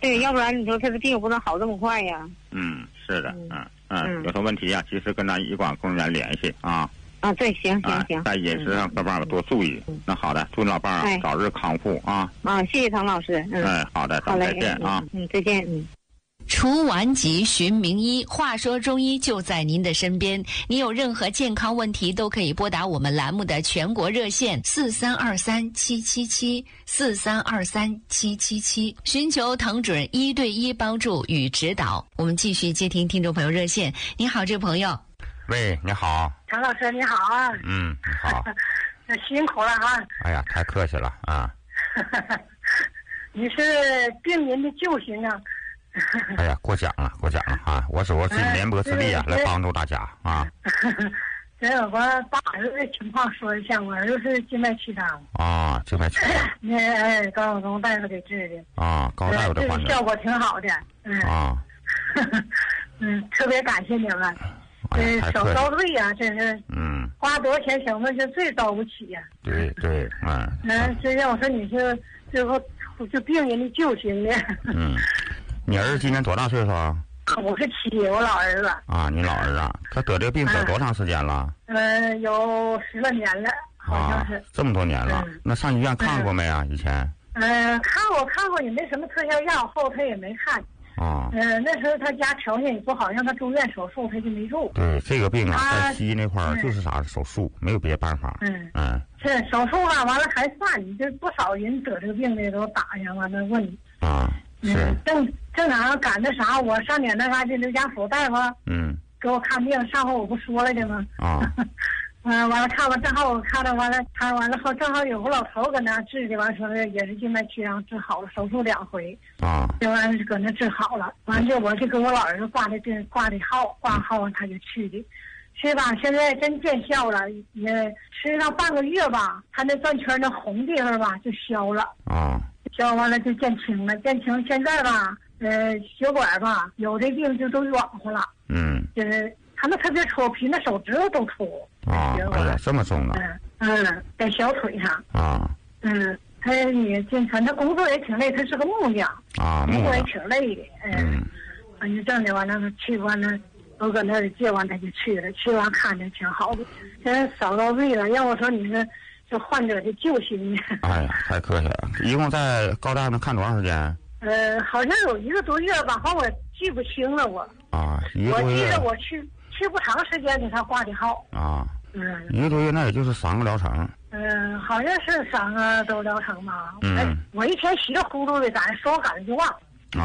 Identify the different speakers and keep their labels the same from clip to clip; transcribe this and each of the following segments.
Speaker 1: 对，要不然你说他的病不能好这么快呀。
Speaker 2: 是的，有什么问题呀，及时跟咱医管工作人员联系啊。
Speaker 1: 对，行，
Speaker 2: 在饮食上各方面多注意。那好的，祝老伴儿早日康复啊。
Speaker 1: 谢谢唐老师。
Speaker 2: 好的，咱们再见啊。
Speaker 1: 再见。
Speaker 3: 除顽疾寻名医，话说中医就在您的身边。你有任何健康问题，都可以拨打我们栏目的全国热线4323777743237777，寻求唐准1对1帮助与指导。我们继续接听听众朋友热线。你好，这位朋友。
Speaker 2: 喂，你好。
Speaker 1: 唐老师，你好啊。
Speaker 2: 你好。
Speaker 1: 辛苦了哈。
Speaker 2: 哎呀，太客气了啊。
Speaker 1: 你是病人的救星啊。
Speaker 2: 哎呀，过奖了啊！我尽绵薄之力来帮助大家啊。
Speaker 1: 这我把儿子的情况说一下，我儿子是静脉曲张。
Speaker 2: 静脉曲张。
Speaker 1: 高晓东大夫给治的。
Speaker 2: 高大夫的患者。
Speaker 1: 效果挺好的。特别感谢你们。手遭罪呀，真是。花多少钱小妹就最遭不起呀。
Speaker 2: 对。
Speaker 1: 这让我说你是最后就病人的救星的。
Speaker 2: 你儿子今年多大岁数啊
Speaker 1: ？57，我老儿子。
Speaker 2: 你老儿子，他得这个病得多长时间了？
Speaker 1: 有10来年了，好像是。
Speaker 2: 这么多年了，那上医院看过没啊？以前？
Speaker 1: 看过，也没什么特效药，后他也没看。那时候他家条件也不好，让他住院手术，他就没住。
Speaker 2: 对，这个病在西医那块就是手术，没有别的办法。
Speaker 1: 是手术了，完了还算，就不少人得这个病的都打上，完了问你。正常赶那啥，我上点那啥去刘家府大夫，给我看病，上回我不说了的吗？完了看完，正好我看了，完了后正好有个老头搁那治的，完说是也是静脉曲张治好了，手术2回，就完了搁那治好了，完就我就给我老儿子挂号，他就去的，去吧，现在真见效了，也吃上半个月吧，他那转圈那红地方吧就消了，消完了就见青了，现在吧，血管吧有的病就都软和了，就是他们特别搓皮，那手指头都搓。
Speaker 2: 哎呀，这么重呢？
Speaker 1: 在小腿上。他也经常，他工作也挺累，他是个木匠。工作也挺累的。反正正的完了，去完了，我搁那里接完他就去了，去完看着挺好的，现在少遭罪了。要我说你是这患者的救星呢。
Speaker 2: 哎呀，太客气了。一共在高大那看多长时间？
Speaker 1: 好像有1个多月吧，反正我记不清了我。
Speaker 2: 1个多月。
Speaker 1: 我记得我去不长时间给他挂的号。
Speaker 2: 1个多月，那也就是3个疗程。
Speaker 1: 好像是3个都疗程吧。我一天稀里糊涂的，咱说赶着就忘。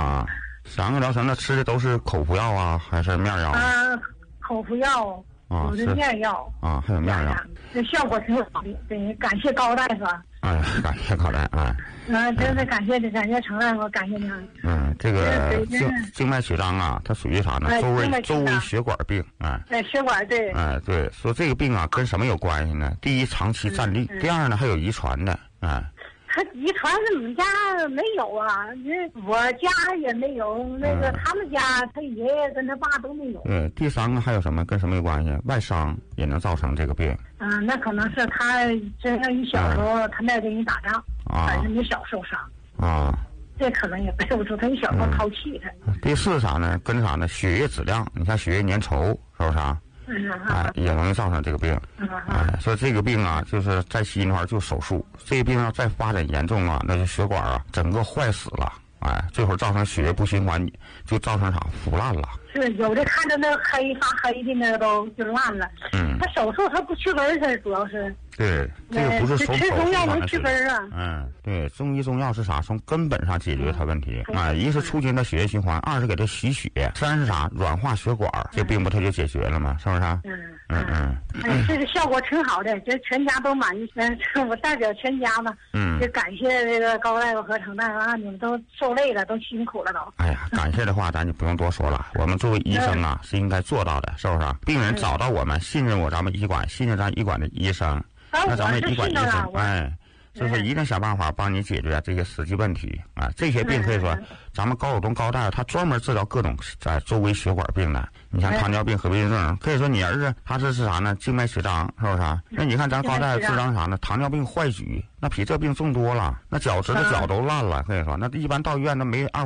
Speaker 2: 3个疗程，那吃的都是口服药啊，还是面药？
Speaker 1: 口服药，有的面药。
Speaker 2: 还有面药。
Speaker 1: 这效果挺好的，对，感谢高大夫。
Speaker 2: 感谢高大夫。
Speaker 1: 真是感谢程大夫，感谢您。
Speaker 2: 这个静脉曲张啊，它属于啥呢？周围血管病。
Speaker 1: 血管对。
Speaker 2: 对，说这个病啊，跟什么有关系呢？第一，长期站立；第二呢，还有遗传的。
Speaker 1: 他遗传是我们家没有啊，我家也没有，那个他们家他爷爷跟他爸都没有。
Speaker 2: 第3个还有什么跟什么有关系？外伤也能造成这个病。
Speaker 1: 那可能是他真正一小时候他那跟人打仗，反正你小受伤。这可能也背不住，他一小时候淘气他。
Speaker 2: 第4是啥呢？跟啥呢？血液质量，你看血液粘稠，是不是啊？也容易造成这个病。所以这个病啊，就是在西医那块就手术。这个病要再发展严重啊，那就血管啊整个坏死了，最后造成血液不循环，就造成啥腐烂了。
Speaker 1: 是有的看着那发黑的那个都就烂了。他手术他不去根儿，主要是。
Speaker 2: 对，这个不是手术。
Speaker 1: 吃中药能去根儿啊。
Speaker 2: 对，中医中药是啥？从根本上解决它问题。一个是促进它血液循环，二是给它洗血，三是啥？软化血管，这病不它就解决了吗？是不是？
Speaker 1: 这个效果挺好的，这全家都满意。我代表全家吧，就感谢这个高大夫和程大夫，你们都受累了，都辛苦了都。
Speaker 2: 哎呀，感谢的话咱就不用多说了，我们作为医生啊是应该做到的，是不是？病人找到我们，信任咱们医馆，信任咱医馆的医生，那咱们医馆医生，就是一定想办法帮你解决这个实际问题这些病可以说，咱们高晓东高大夫他专门治疗各种周围血管病的。你像糖尿病、合并症，可以说你儿子他这是啥呢？静脉曲张，是不是？那你看咱高大夫治疗啥呢？糖尿病坏举，那比这病重多了，那脚趾头脚都烂了，可以说那一般到医院那没